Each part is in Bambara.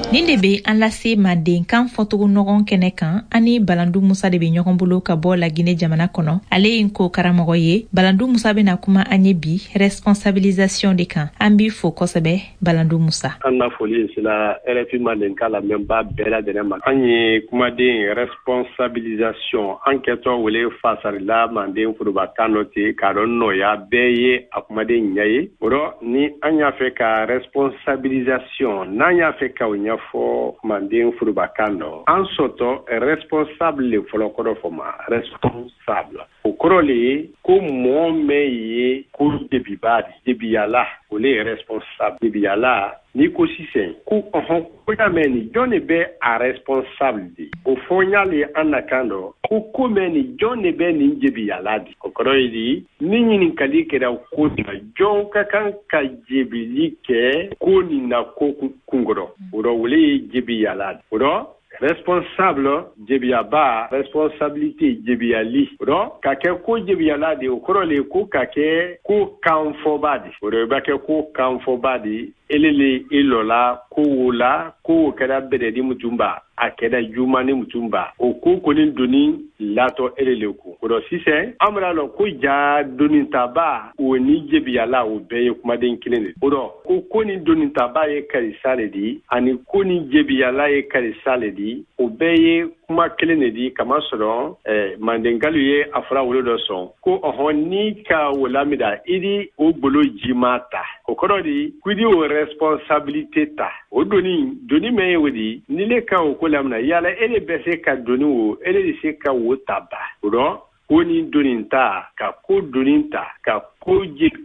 Ninde be an lase Manden kan fɔtogo ɲɔgɔn kɛnɛ kan ani Balandu Musa de be ɲɔgɔn bolo ka bɔ Laginɛ jamana kɔnɔ. Ale ye ko karamɔgɔ ye. Balandu Musa bena kuma an ye bi responsabilisation de kan. An bi fo kosɛbɛ Balandu Musa. An na foli sila RFI Manden ka lamɛnba bɛɛ lajɛlen ma. An ye kumaden responsabilisation an kɛtɔ wele fasarila Manden furubakan dɔ ten k'a dɔn nɔya bɛɛ ye a kumaden ɲɛ ye. O rɔ ni an y'a fɛ ka responsabilisation n'an y'a fɛ ka o ɲɛfɔ Manden furubakan dɔ an sɔtɔ responsable le fɔlɔ kɔrɔ fɔ ma responsable. O kɔrɔ le ye ko mɔgɔ mɛn ye ko debiyala o le ye responsable debiyala ni ko sisan ko ko ya mɛn ni jɔn de bɛ a responsable de o fɔ n y'ale an na kan dɔ ko mɛn ni jɔn de bɛ nin debiyala de o kɔrɔ ye di ni ɲininkali kɛra ko na jɔn ka kan ka jebili kɛ ko nin na ko kunkɔrɔ o rɔ wele ye debiyala de o rɔ responsable jebiyaba responsabilité jebiyali o rɔ ka kɛ ko jebiyala de o kɔrɔ le ko ka kɛ ko kanfɔba de o rɔ i b'a kɛ ko kanfɔba de elele ilola ko wola ko kɛra bɛrɛdi mutumba a kɛra jumani mutumba o ko kɔni doni latɔ elele ko o rɔ sisan an bɛna lɔ ko ja doni taba o ni jebiyala o bɛɛ ye kumaden kelen de o rɔ ko ni doni taba ye karisa le di ani ko ni jebiyala ye karisa le di o bɛɛ ye kuma kelen de di kama sɔrɔ Mandenkalu ye a fɔra wolo dɔ sɔn ko ni ka wolamida idi o bolo jima ta o kɔrɔ di kudi o responsabilité ta o doni mɛn ye o di ni le ka o ko lamina yala ele bɛ se ka doni o ele de se ka wo ta ba o rɔ ko ni doni ta ka ko doni ta ka ko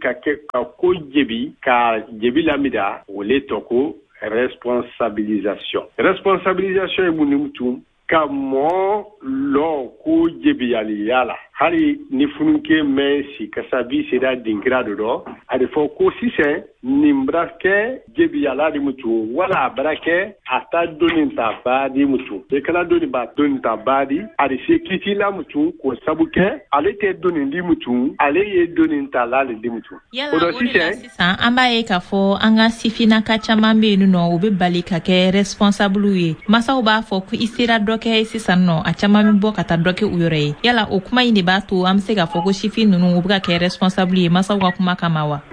jebi ka jebi lamida o le tɔ ko responsabilisation ye mun ni mutum ka mɔɔ lɔ ko jebiyaliya la hali ni fununke mɛn si kasabi sera dinkira dɔ dɔ a de fɔ ko sisan nin bara kɛ jebiyala di mutu wala a bara kɛ a ta doni ta baadi mutu e kana doni ba doni ta baadi a de se kitila mutu ko sabu kɛ ale tɛ doni di mutu ale ye doni ta la le di mutu o de sisan an b'a ye k'a fɔ an ka sifinnaka caman bɛ yen nɔ u bɛ bali ka kɛ responsable ye masaw b'a fɔ ko i sera dɔ kɛ sisan nɔ a caman bɛ bɔ ka taa dɔ kɛ u yɛrɛ ye yala o kuma in de b'a to an bɛ se k'a fɔ ko sifin ninnu u bɛ ka kɛ responsable ye masaw ka kuma kama wa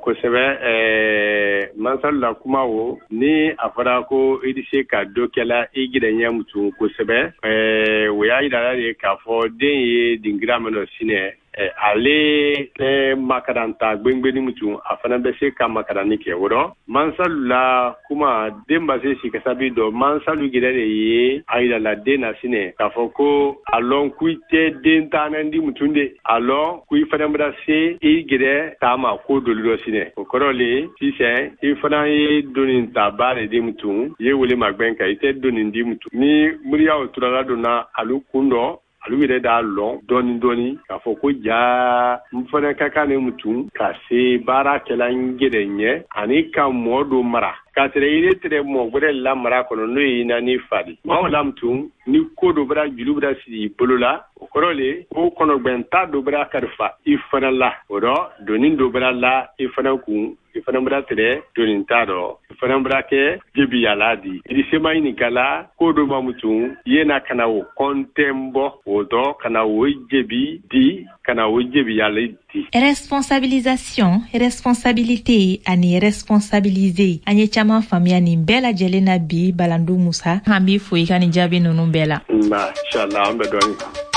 kosɛbɛ masalu la kuma o ni a fɔra ko i bɛ se ka dɔ kɛla i gɛrɛɲɛ mutu kosɛbɛ o y'a yira de k'a fɔ den ye dingira min dɔ sinɛ ale tɛ makaranta gbengbenni mutu a fana bɛ se ka makarani kɛ o rɔ mansalu la kuma den ba se sikasabi dɔ mansalu gɛrɛ de ye a yira la den na sinɛ k'a fɔ ko a lɔn ko i tɛ den taanɛ di mutu de a lɔn ko i fana bɛna se i gɛrɛ taama ko doli dɔ sinɛ o kɔrɔ le sisan i fana ye doni ta ba de di mutu i ye wele magbɛn kan i tɛ doni di mutu ni muriyaw turala donna alu kun dɔ alu yɛrɛ d'a lɔn dɔɔni k'a fɔ ko ja n fana ka kan ne mutu ka se baarakɛla n gɛrɛ ɲɛ ani ka mɔɔ dɔ mara ka tɛrɛ yire tɛrɛ mɔɔ wɛrɛ la mara kɔnɔ n'o ye naani fadi maaw la mutu ni ko dɔ bɛra julu bɛra sigi i bolo la o kɔrɔ le ko kɔnɔgbɛnta dɔ bɛra kalifa i fana la o rɔ doni dɔ bɛra la i fana kun i fana bɛra tɛrɛ doni ta dɔ i fana bɛra kɛ jebiyala di i sema ɲininkala ko dɔ ma mutu yena kana o kɔntɛn bɔ o dɔ kana o jebi di kana o jebiyala di responsabilisation responsabilité ani responsabiliser an ye caman faamuya nin bɛɛ lajɛlen na bi Balandu Musa an b'i fo i ka nin jaabi ninnu bɛɛ la inshallah an bɛ dɔɔni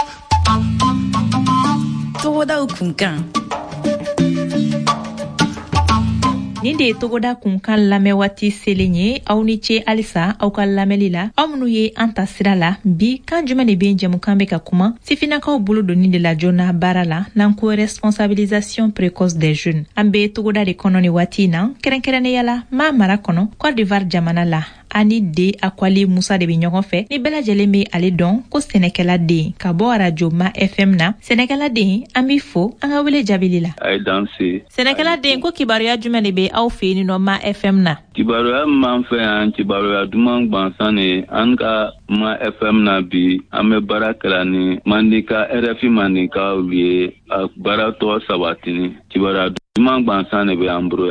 togodaw kunkan nin de ye togoda kunkan lamɛn waati selen ye aw ni ce halisa aw ka lamɛnli la aw minnu ye an ta sira la bi kan jumɛn de bɛ jɛmukan bɛ ka kuma sifinnakaw bolo doni de la joona baara la n'an ko responsabilisation précoce des jeunes an bɛ togoda de kɔnɔ ni waati in na kɛrɛnkɛrɛnnenya la maa mara kɔnɔ Côte d'Ivoire jamana la ani de Akwali Musa de bɛ ɲɔgɔn fɛ ni bɛɛ lajɛlen bɛ ale dɔn ko sɛnɛkɛla den ka bɔ radio Ma FM na sɛnɛkɛla den an b'i fo an ka wele jaabili la a ye danse sɛnɛkɛla den ko kibaruya jumɛn de bɛ aw fɛ yen nɔ Ma FM na kibaruya min fɛ yan kibaruya duman gwansan ne an ka Ma FM na bi an bɛ baara kɛla ni Mandika RFI Mandika ye a baara tɔ sabatini kibaruya duman gwansan ne bɛ an bolo yan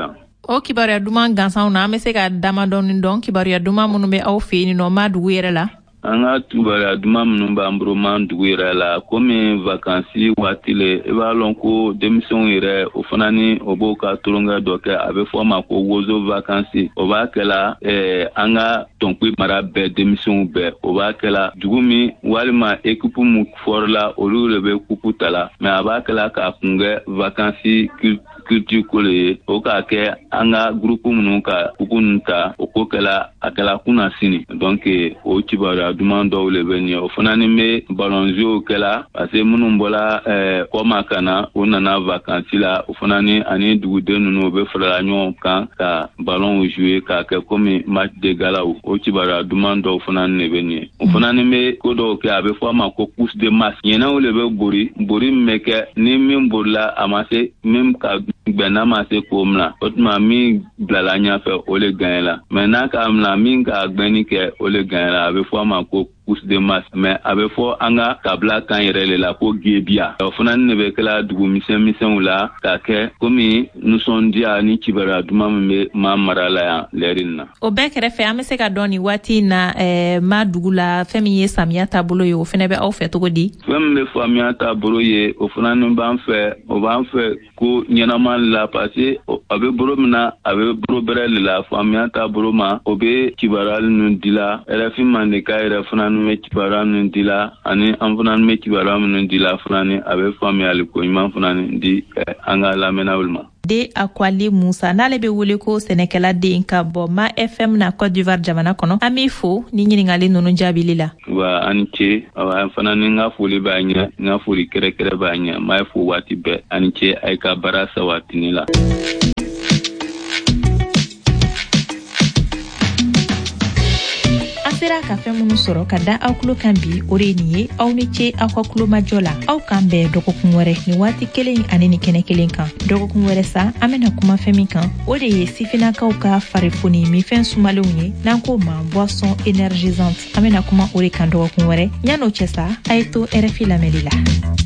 O kibaruya duman gansanw na an bɛ se ka dama dɔn kibaruya duman minnu bɛ aw fɛ yen nɔ ma dugu yɛrɛ la. An ka kibaruya duman minnu b'an bolo man dugu yɛrɛ la komi vacances waati le i b'a lɔn ko denmisɛnw yɛrɛ o fana ni o b'o ka tulonkɛ dɔ kɛ a bɛ fɔ o ma ko wozo vacances o b'a kɛla an ka tɔnkui mara bɛɛ denmisɛnw bɛɛ o b'a kɛla dugu min walima équipe mun fɔrila olu de bɛ kupu ta la mais a b'a kɛla k'a kungɛ vacances culture ko le ye o k'a kɛ an ka groupe minnu ka kupu ninnu ta o ko kɛla a kɛla kunna sini donc o kibaruya duman dɔw le bɛ nin o fana ni bɛ ballon jeu kɛla parce que minnu bɔla kɔma ka na o nana vacances la o fana ni ani duguden ninnu o bɛ farala ɲɔgɔn kan ka ballon jouer k'a kɛ comme match de gala o kibaruya duman dɔw fana ni bɛ nin o fana ni bɛ ko dɔw kɛ a bɛ fɔ a ma ko course de masse ɲɛnɛw le bɛ bori min bɛ kɛ ni min borila a ma se min ka gbɛnna ma se k'o mina o tuma min bilala ɲɛfɛ o le gagnera mais n'a ka mina min ka gbɛnni kɛ o le gagnera a bɛ fɔ a ma ko course de masse mais a bɛ fɔ an ka kabila kan yɛrɛ le la ko gebiya o fana ni bɛ kɛla dugu misɛnmisɛnw la k'a kɛ komi nisɔndiya ni kibaruya duman min bɛ maa mara la yan lɛri na. O bɛɛ kɛrɛfɛ an bɛ se ka dɔn nin waati in na ma dugu la fɛn min ye samiya taabolo ye o fana bɛ aw fɛ cogo di. fɛn min bɛ samiya taabolo ye o fana ni b'an fɛ o b'an fɛ ko ɲɛnama la parce que a bɛ bolo min na a bɛ bolo bɛrɛ de la samiya taabolo ma o bɛ kibaruya ninnu di la RFI Mandeka yɛrɛ fana ni bɛ kibaruya ninnu di la ani an fana ni bɛ kibaruya minnu di la fana ni a bɛ faamuyali ko ɲuman fana ni di an ka lamɛnnaw ma. De Akwali Musa n'ale bɛ wele ko sɛnɛkɛla den ka bɔ Ma FM na Côte d'Ivoire jamana kɔnɔ an b'i fo ni ɲininkali ninnu jaabili la. Wa ani ce an fana ni n ka foli b'a ɲɛ n ka foli kɛrɛkɛrɛ b'a ɲɛ n b'a fo waati bɛɛ ani ce a ye ka baara sabatini la. Sera ka fɛn minnu sɔrɔ ka da aw tulo kan bi o de ye nin ye aw ni ce aw ka tulomajɔ la aw kan bɛɛ dɔgɔkun wɛrɛ ni waati kelen ani ni kɛnɛ kelen kan dɔgɔkun wɛrɛ sa an bɛna kuma fɛn min kan o de ye sifinakaw ka farifoni minfɛn sumalenw ye n'an k'o ma boisson énergisante an bɛna kuma o de kan dɔgɔkun wɛrɛ yan'o cɛ sa a ye to RFI lamɛnli la.